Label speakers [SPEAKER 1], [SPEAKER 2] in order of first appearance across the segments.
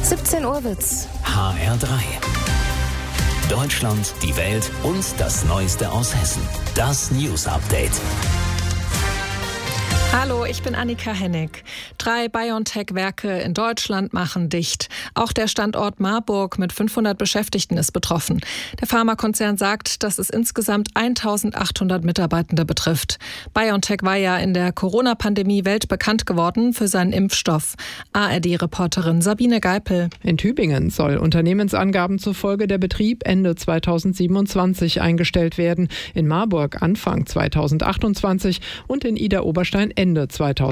[SPEAKER 1] 17 Uhr wird's.
[SPEAKER 2] HR3. Deutschland, die Welt und das Neueste aus Hessen. Das News Update.
[SPEAKER 3] Hallo, ich bin Annika Hennig. 3 BioNTech-Werke in Deutschland machen dicht. Auch der Standort Marburg mit 500 Beschäftigten ist betroffen. Der Pharmakonzern sagt, dass es insgesamt 1800 Mitarbeitende betrifft. BioNTech war ja in der Corona-Pandemie weltbekannt geworden für seinen Impfstoff. ARD-Reporterin Sabine Geipel.
[SPEAKER 4] In Tübingen soll Unternehmensangaben zufolge der Betrieb Ende 2027 eingestellt werden. In Marburg Anfang 2028 und in Idar-Oberstein Ende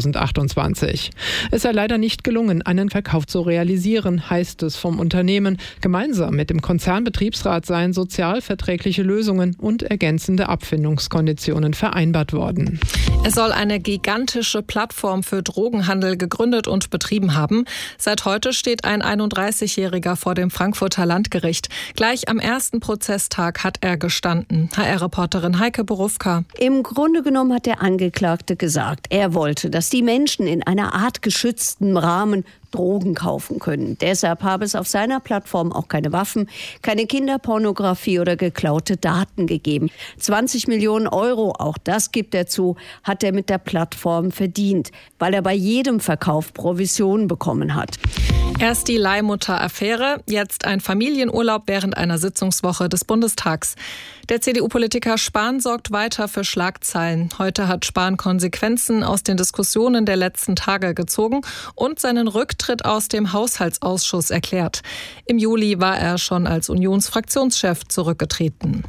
[SPEAKER 4] 2028. Es sei leider nicht gelungen, einen Verkauf zu realisieren, heißt es vom Unternehmen. Gemeinsam mit dem Konzernbetriebsrat seien sozialverträgliche Lösungen und ergänzende Abfindungskonditionen vereinbart worden.
[SPEAKER 3] Es soll eine gigantische Plattform für Drogenhandel gegründet und betrieben haben. Seit heute steht ein 31-Jähriger vor dem Frankfurter Landgericht. Gleich am ersten Prozesstag hat er gestanden. HR-Reporterin Heike Borufka.
[SPEAKER 5] Im Grunde genommen hat der Angeklagte gesagt, er wollte, dass die Menschen in einer Art geschützten Rahmen Drogen kaufen können. Deshalb habe es auf seiner Plattform auch keine Waffen, keine Kinderpornografie oder geklaute Daten gegeben. 20 Millionen Euro, auch das gibt er zu, hat er mit der Plattform verdient, weil er bei jedem Verkauf Provisionen bekommen hat.
[SPEAKER 3] Erst die Leihmutter-Affäre, jetzt ein Familienurlaub während einer Sitzungswoche des Bundestags. Der CDU-Politiker Spahn sorgt weiter für Schlagzeilen. Heute hat Spahn Konsequenzen aus den Diskussionen der letzten Tage gezogen und seinen Rücktritt aus dem Haushaltsausschuss erklärt. Im Juli war er schon als Unionsfraktionschef zurückgetreten.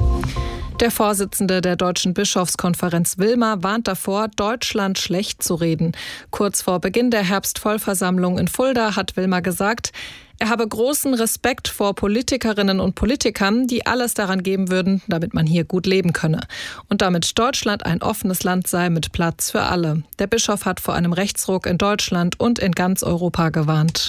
[SPEAKER 3] Der Vorsitzende der Deutschen Bischofskonferenz Wilmer warnt davor, Deutschland schlecht zu reden. Kurz vor Beginn der Herbstvollversammlung in Fulda hat Wilmer gesagt, er habe großen Respekt vor Politikerinnen und Politikern, die alles daran geben würden, damit man hier gut leben könne. Und damit Deutschland ein offenes Land sei mit Platz für alle. Der Bischof hat vor einem Rechtsruck in Deutschland und in ganz Europa gewarnt.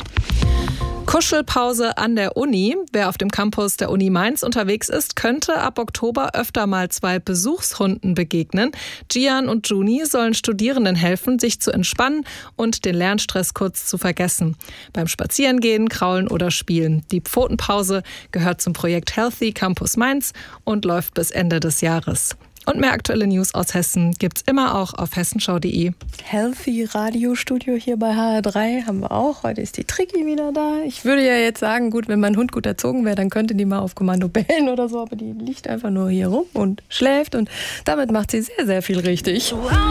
[SPEAKER 3] Kuschelpause an der Uni. Wer auf dem Campus der Uni Mainz unterwegs ist, könnte ab Oktober öfter mal 2 Besuchshunden begegnen. Gian und Juni sollen Studierenden helfen, sich zu entspannen und den Lernstress kurz zu vergessen. Beim Spazierengehen, Kraulen oder Spielen. Die Pfotenpause gehört zum Projekt Healthy Campus Mainz und läuft bis Ende des Jahres. Und mehr aktuelle News aus Hessen gibt's immer auch auf hessenschau.de.
[SPEAKER 6] Healthy Radiostudio hier bei HR3 haben wir auch. Heute ist die Tricki wieder da. Ich würde ja jetzt sagen, gut, wenn mein Hund gut erzogen wäre, dann könnte die mal auf Kommando bellen oder so. Aber die liegt einfach nur hier rum und schläft. Und damit macht sie sehr, sehr viel richtig.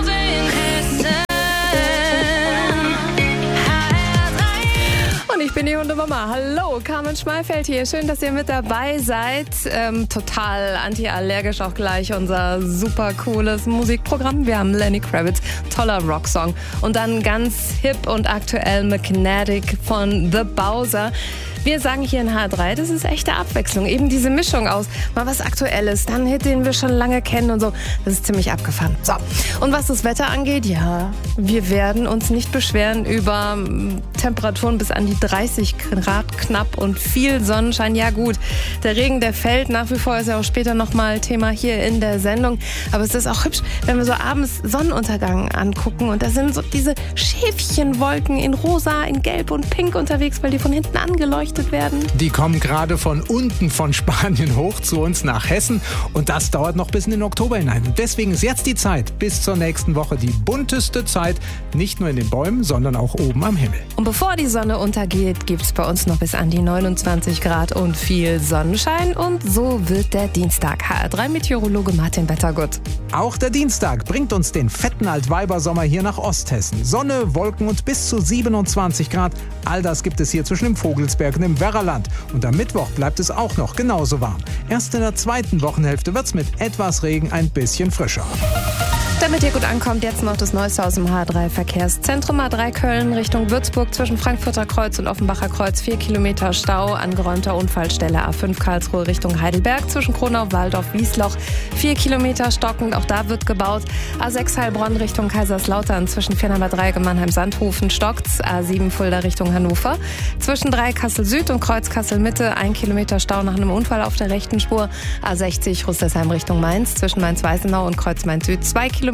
[SPEAKER 6] Ich bin die Hundemama. Hallo, Carmen Schmalfeld hier. Schön, dass ihr mit dabei seid. Total antiallergisch auch gleich unser super cooles Musikprogramm. Wir haben Lenny Kravitz, toller Rocksong. Und dann ganz hip und aktuell Magnetic von The Bowser. Wir sagen hier in H3, das ist echte Abwechslung. Eben diese Mischung aus mal was Aktuelles, dann Hit, den wir schon lange kennen und so. Das ist ziemlich abgefahren. So, und was das Wetter angeht, ja, wir werden uns nicht beschweren über Temperaturen bis an die 30 Grad knapp und viel Sonnenschein. Ja gut, der Regen, der fällt. Nach wie vor ist ja auch später nochmal Thema hier in der Sendung. Aber es ist auch hübsch, wenn wir so abends Sonnenuntergang angucken. Und da sind so diese Schäfchenwolken in rosa, in gelb und pink unterwegs, weil die von hinten angeleuchtet werden.
[SPEAKER 7] Die kommen gerade von unten von Spanien hoch zu uns nach Hessen und das dauert noch bis in den Oktober hinein. Und deswegen ist jetzt die Zeit, bis zur nächsten Woche die bunteste Zeit, nicht nur in den Bäumen, sondern auch oben am Himmel.
[SPEAKER 6] Und bevor die Sonne untergeht, gibt es bei uns noch bis an die 29 Grad und viel Sonnenschein und so wird der Dienstag. HR3-Meteorologe Martin Wettergut.
[SPEAKER 7] Auch der Dienstag bringt uns den fetten Altweibersommer hier nach Osthessen. Sonne, Wolken und bis zu 27 Grad. All das gibt es hier zwischen dem Vogelsberg und im Werraland. Und am Mittwoch bleibt es auch noch genauso warm. Erst in der zweiten Wochenhälfte wird es mit etwas Regen ein bisschen frischer.
[SPEAKER 6] Damit ihr gut ankommt, jetzt noch das Neueste aus dem H3-Verkehrszentrum. A3 Köln Richtung Würzburg zwischen Frankfurter Kreuz und Offenbacher Kreuz 4 Kilometer Stau. Angeräumter Unfallstelle A5 Karlsruhe Richtung Heidelberg zwischen Kronau, Waldorf, Wiesloch 4 Kilometer stockend. Auch da wird gebaut. A6 Heilbronn Richtung Kaiserslautern zwischen Viernheimer Dreieck und Mannheim-Sandhofen stockt's. A7 Fulda Richtung Hannover. Zwischen Kassel Süd und Kreuz Kassel Mitte 1 Kilometer Stau nach einem Unfall auf der rechten Spur. A60 Rüsselsheim Richtung Mainz zwischen Mainz-Weißenau und Kreuz Mainz Süd 2 Kilometer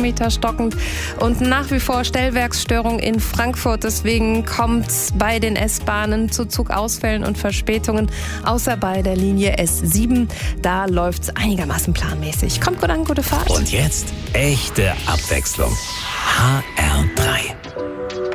[SPEAKER 6] Kilometer stockend und nach wie vor Stellwerksstörung in Frankfurt. Deswegen kommt es bei den S-Bahnen zu Zugausfällen und Verspätungen, außer bei der Linie S7. Da läuft es einigermaßen planmäßig. Kommt gut an, gute Fahrt.
[SPEAKER 2] Und jetzt echte Abwechslung. HR3.